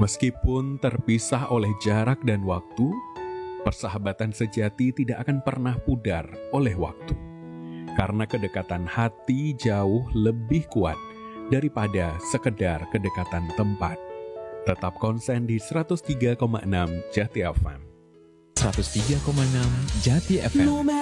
Meskipun terpisah oleh jarak dan waktu, persahabatan sejati tidak akan pernah pudar oleh waktu. Karena kedekatan hati jauh lebih kuat daripada sekedar kedekatan tempat. Tetap konsen di 103,6 Jati FM. 103,6 Jati FM.